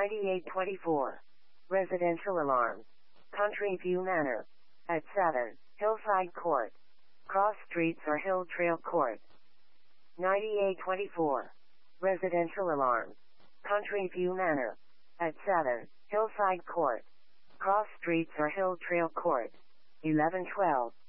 9824. Residential alarm. Country View Manor. At 7, Hillside Court. Cross Streets or Hill Trail Court. 9824. Residential alarm. Country View Manor. At 7, Hillside Court. Cross Streets or Hill Trail Court. 1112.